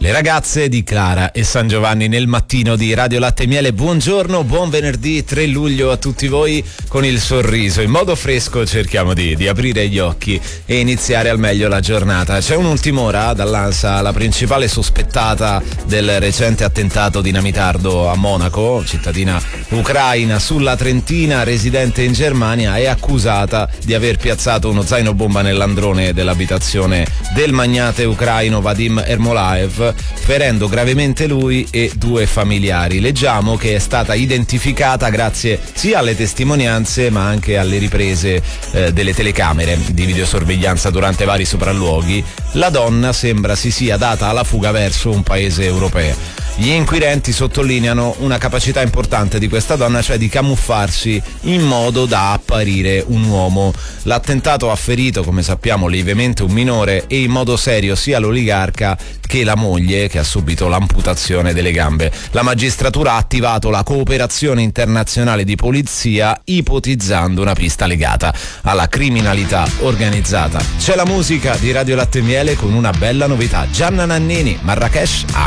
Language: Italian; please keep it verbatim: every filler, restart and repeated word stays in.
Le ragazze di Clara e San Giovanni nel mattino di Radio Latte e Miele. Buongiorno, buon venerdì tre luglio a tutti voi con il sorriso. In modo fresco cerchiamo di, di aprire gli occhi e iniziare al meglio la giornata. C'è un'ultima ora dall'ANSA, la principale sospettata del recente attentato dinamitardo a Monaco, cittadina ucraina sulla Trentina, residente in Germania, è accusata di aver piazzato uno zaino bomba nell'androne dell'abitazione del magnate ucraino Vadim Ermolaev, ferendo gravemente lui e due familiari. Leggiamo che è stata identificata grazie sia alle testimonianze ma anche alle riprese eh, delle telecamere di videosorveglianza durante vari sopralluoghi. La donna sembra si sia data alla fuga verso un paese europeo. Gli inquirenti sottolineano una capacità importante di questa donna, cioè di camuffarsi in modo da apparire un uomo. L'attentato ha ferito, come sappiamo, lievemente un minore e in modo serio sia l'oligarca che la moglie, che ha subito l'amputazione delle gambe. La magistratura ha attivato la cooperazione internazionale di polizia, ipotizzando una pista legata alla criminalità organizzata. C'è la musica di Radio Latte e Miele con una bella novità. Gianna Nannini, Marrakesh,